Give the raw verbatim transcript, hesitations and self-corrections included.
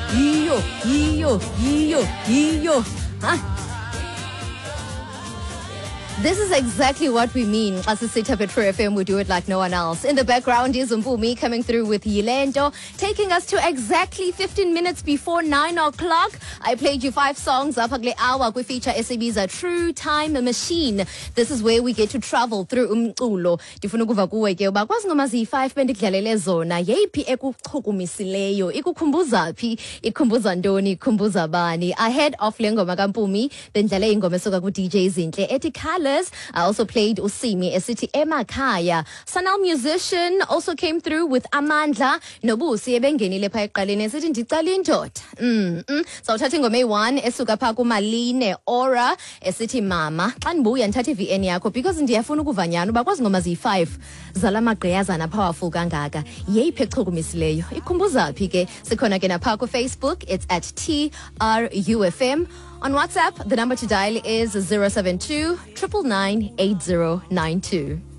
iyo, iyo, iyo, iyo. Huh? This is exactly what we mean. As a sit up at True F M, we do it like no one else. In the background is Mpumi coming through with Yilento, taking us to exactly fifteen minutes before nine o'clock. I played you five songs up agle hour. We feature S A B's a True Time Machine. This is where we get to travel through umculo. Ndifuna ukuva kuwe ke uba kwazi ngoma ziyi-five bendikudlalele zona yeyiphi ekuchukumisileyo ikukhumbuza phi ikhumbuza ntoni ikhumbuza bani. Ahead of le ngoma kaMpumi bendlale ingoma esuka ku D J Zinhle ethi Colors. I also played Usimi esithi Emakhaya. Sanal Musician also came through with Amandla Nobusi ebengenile pha eqaleni esithi ndicala indoda. Mm mm. Sawuthatha ingoma eyi-one esuka pha kuMaline Aura esithi Mama. Xa ndibuya ndithatha i-V N yakho because ndiyafuna ukuva nyani uba kwazi ngoma ziyi-five zala magqiyazana powerful kangaka. Yeyiphi echukumisileyo ikhumbuza phi ke? Sikhona ke napha ku Facebook, it's at T R U F M. On WhatsApp, the number to dial is zero seven two nine nine eight zero nine two.